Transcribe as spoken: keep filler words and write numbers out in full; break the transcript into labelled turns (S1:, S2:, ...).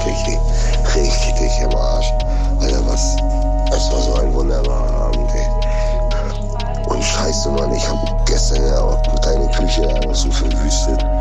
S1: richtig, richtig im Arsch. Alter, was? Es war so ein wunderbarer Abend, ey. Und scheiße, Mann, ich hab gestern ja auch deine Küche einfach so verwüstet.